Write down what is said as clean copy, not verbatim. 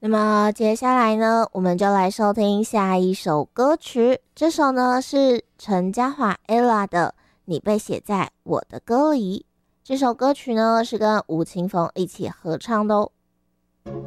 那么接下来呢，我们就来收听下一首歌曲。这首呢是陈嘉桦 ella 的《你被写在我的歌里》。这首歌曲呢是跟吴青峰一起合唱的哦。